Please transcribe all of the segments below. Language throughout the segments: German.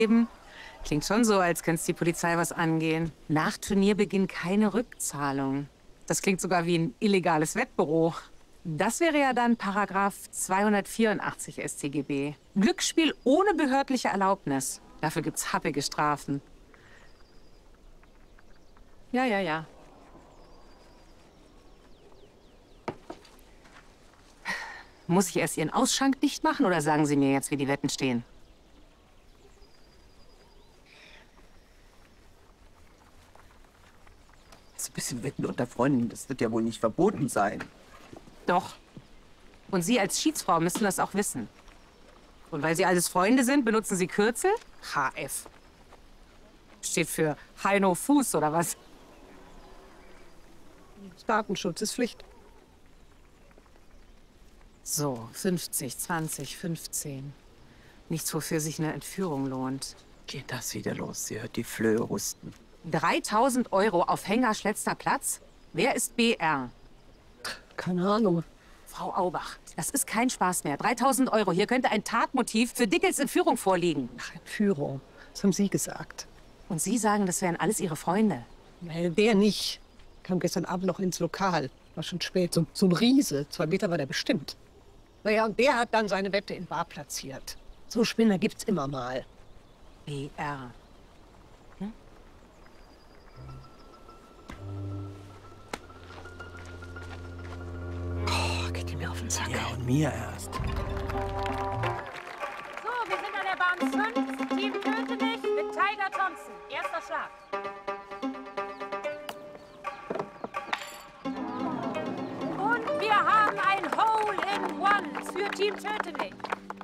Eben. Klingt schon so, als könnte es die Polizei was angehen. Nach Turnierbeginn keine Rückzahlung. Das klingt sogar wie ein illegales Wettbüro. Das wäre ja dann Paragraph 284 StGB. Glücksspiel ohne behördliche Erlaubnis. Dafür gibt's happige Strafen. Ja. Muss ich erst Ihren Ausschank dicht machen oder sagen Sie mir jetzt, wie die Wetten stehen? So ein bisschen Wetten unter Freunden, das wird ja wohl nicht verboten sein. Doch. Und Sie als Schiedsfrau müssen das auch wissen. Und weil Sie alles Freunde sind, benutzen Sie Kürzel? HF. Steht für Heino Fuß oder was? Datenschutz ist Pflicht. So, 50, 20, 15. Nichts, wofür sich eine Entführung lohnt. Geht das wieder los? Sie hört die Flöhe husten. 3.000 € auf Hengers letzter Platz? Wer ist BR? Keine Ahnung. Frau Aubach, das ist kein Spaß mehr. 3.000 €. Hier könnte ein Tatmotiv für Dickels Entführung vorliegen. Ach, Entführung. Das haben Sie gesagt. Und Sie sagen, das wären alles Ihre Freunde. Nee, der nicht. Kam gestern Abend noch ins Lokal. War schon spät. So ein Riese. 2 Meter war der bestimmt. Naja, und der hat dann seine Wette in Bar platziert. So Spinner gibt's immer mal. BR. Oh, geht die mir auf den Sack. Ja, und mir erst. So, wir sind an der Bahn 5. Team Tötenich mit Tiger Thompson. Erster Schlag. Und wir haben ein Hole-in-One für Team Tötenich.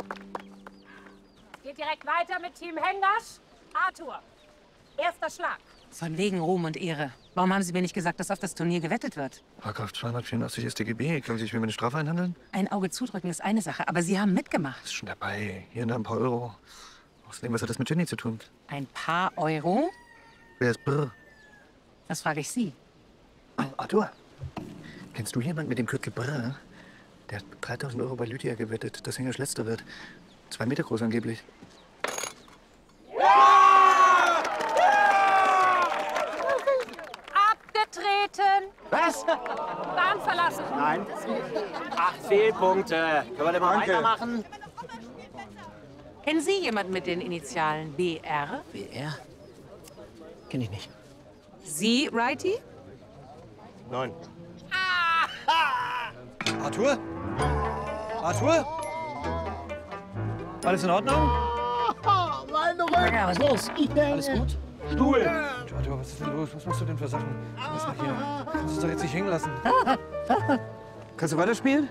Geht direkt weiter mit Team Hengasch. Arthur. Erster Schlag. Von wegen Ruhm und Ehre. Warum haben Sie mir nicht gesagt, dass auf das Turnier gewettet wird? Paragraph 284 StGB. Können Sie sich mir eine Strafe einhandeln? Ein Auge zudrücken ist eine Sache, aber Sie haben mitgemacht. Ist schon dabei. Hier ein paar Euro. Außerdem, was hat das mit Jenny zu tun? Ein paar Euro? Wer ist Brr? Das frage ich Sie. Oh, Arthur. Kennst du jemanden mit dem Kürzel Brr? Der hat 3.000 € bei Lydia gewettet, dass Hengers letzter wird. 2 Meter groß angeblich. Abgetreten. Was? Bahn verlassen. Nein. 8 Fehlpunkte. Können wir denn mal weitermachen? Kennen Sie jemanden mit den Initialen BR? BR? Kenn ich nicht. Sie, Righty? Nein. Arthur? Arthur? Alles in Ordnung? Ja, was ist los? Alles gut? Stuhl. Arthur, was ist denn los? Was machst du denn für Sachen? Lass mal hier. Kannst uns doch jetzt nicht hängen lassen. Kannst du weiterspielen?